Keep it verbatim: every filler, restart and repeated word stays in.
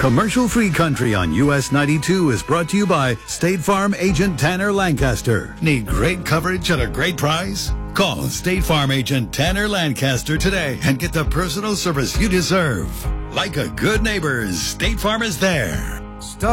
Commercial-free country on U S ninety-two is brought to you by State Farm agent Tanner Lancaster. Need great coverage at a great price? Call State Farm agent Tanner Lancaster today and get the personal service you deserve. Like a good neighbor, State Farm is there. Stop.